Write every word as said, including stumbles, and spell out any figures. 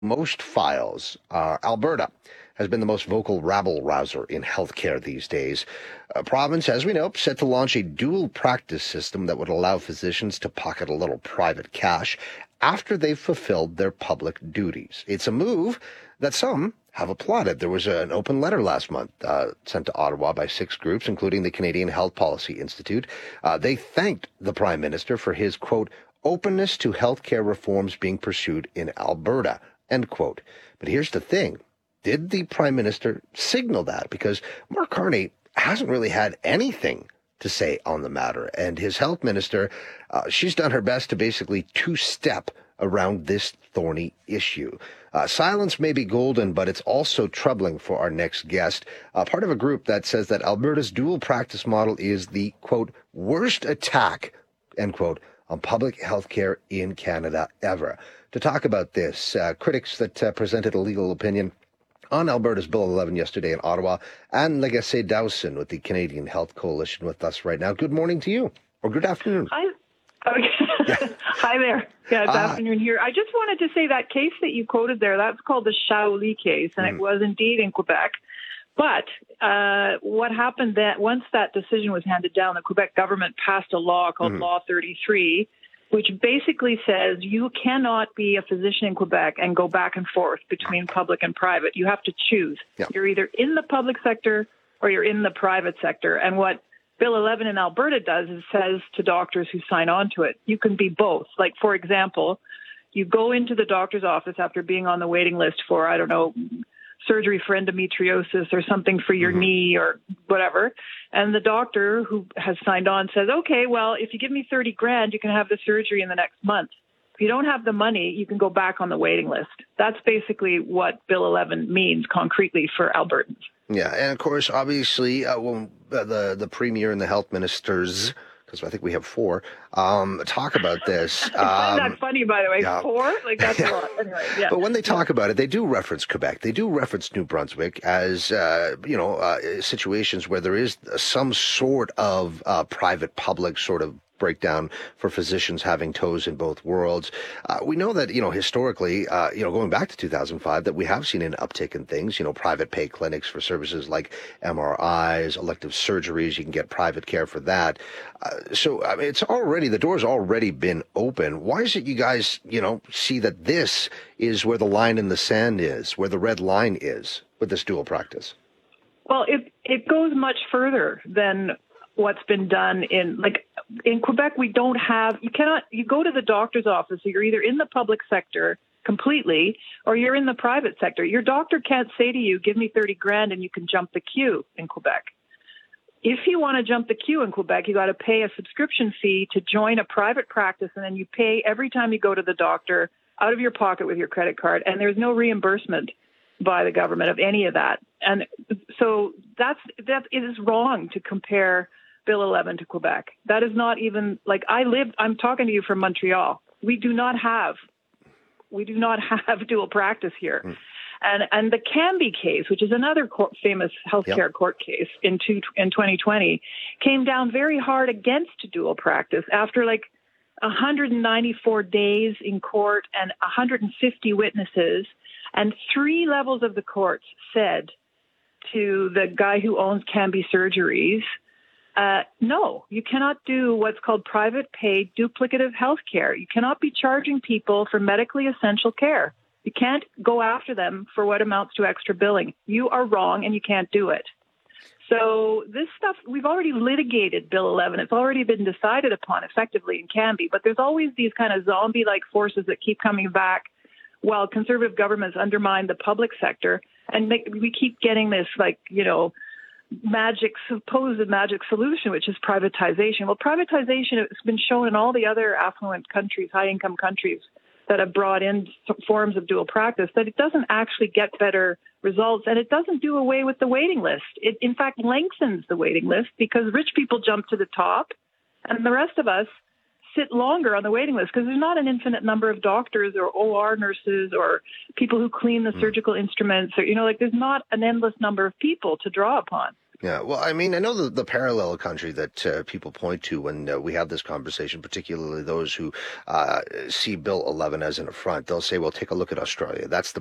most files. Uh, Alberta has been the most vocal rabble-rouser in healthcare these days. A province, as we know, set to launch a dual practice system that would allow physicians to pocket a little private cash after they've fulfilled their public duties. It's a move that some have applauded. There was an open letter last month uh, sent to Ottawa by six groups, including the Canadian Health Policy Institute. Uh, they thanked the Prime Minister for his, quote, openness to healthcare reforms being pursued in Alberta, end quote. But here's the thing. Did the Prime Minister signal that? Because Mark Carney hasn't really had anything to say on the matter. And his health minister, uh, she's done her best to basically two-step around this thorny issue. Uh, silence may be golden, but it's also troubling for our next guest, uh, part of a group that says that Alberta's dual practice model is the, quote, worst attack, end quote, on public health care in Canada ever. To talk about this, uh, critics that uh, presented a legal opinion on Alberta's Bill eleven yesterday in Ottawa, Anne Lagacé Dowson with the Canadian Health Coalition with us right now. Good morning to you, or good afternoon. Hi. Okay. Yeah. Hi there. Yeah, good uh, afternoon here. I just wanted to say that case that you quoted there, that's called the Shaoli case, and mm. it was indeed in Quebec. But uh, what happened that once that decision was handed down, the Quebec government passed a law called mm. Law thirty-three, which basically says you cannot be a physician in Quebec and go back and forth between public and private. You have to choose. Yeah. You're either in the public sector or you're in the private sector. And what Bill eleven in Alberta does is says to doctors who sign on to it, you can be both. Like, for example, you go into the doctor's office after being on the waiting list for, I don't know, surgery for endometriosis or something for your mm-hmm. knee or whatever. And the doctor who has signed on says, okay, well, if you give me thirty grand, you can have the surgery in the next month. If you don't have the money, you can go back on the waiting list. That's basically what Bill eleven means concretely for Albertans. Yeah. And of course, obviously, uh, well, uh, the, the Premier and the health ministers, because I think we have four, um, talk about this. I find um, that funny, by the way. Yeah. Four? Like, that's yeah. a lot. Anyway, yeah. But when they talk about it, they do reference Quebec. They do reference New Brunswick as, uh, you know, uh, situations where there is some sort of uh, private-public sort of breakdown for physicians having toes in both worlds. Uh, we know that, you know, historically, uh, you know, going back to two thousand five, that we have seen an uptick in things, you know, private pay clinics for services like M R Is, elective surgeries. You can get private care for that. Uh, so, I mean, it's already, the door's already been open. Why is it you guys, you know, see that this is where the line in the sand is, where the red line is with this dual practice? Well, it, it goes much further than what's been done in, like, in Quebec, we don't have, you cannot, you go to the doctor's office, so you're either in the public sector completely or you're in the private sector. Your doctor can't say to you, give me thirty grand and you can jump the queue in Quebec. If you want to jump the queue in Quebec, you got to pay a subscription fee to join a private practice, and then you pay every time you go to the doctor out of your pocket with your credit card, and there's no reimbursement by the government of any of that. And so that's, that is wrong to compare Bill eleven to Quebec. That is not even, like, I live, I'm talking to you from Montreal. We do not have, we do not have dual practice here. Mm. And and the Cambie case, which is another court, famous healthcare yep. court case in, two, in twenty twenty, came down very hard against dual practice after like one hundred ninety-four days in court and one hundred fifty witnesses. And three levels of the courts said to the guy who owns Cambie Surgeries, Uh, no, you cannot do what's called private paid duplicative health care. You cannot be charging people for medically essential care. You can't go after them for what amounts to extra billing. You are wrong and you can't do it. So this stuff, we've already litigated Bill eleven. It's already been decided upon effectively in Cambie, but there's always these kind of zombie-like forces that keep coming back while conservative governments undermine the public sector. And make, we keep getting this, like, you know, magic, supposed magic solution, which is privatization. Well, privatization has been shown in all the other affluent countries, high-income countries that have brought in forms of dual practice, that it doesn't actually get better results, and it doesn't do away with the waiting list. It, in fact, lengthens the waiting list because rich people jump to the top, and the rest of us sit longer on the waiting list because there's not an infinite number of doctors or O R nurses or people who clean the surgical instruments, or, you know, like, there's not an endless number of people to draw upon. Yeah, well, I mean, I know the, the parallel country that uh, people point to when uh, we have this conversation, particularly those who uh, see Bill eleven as an affront. They'll say, well, take a look at Australia. That's the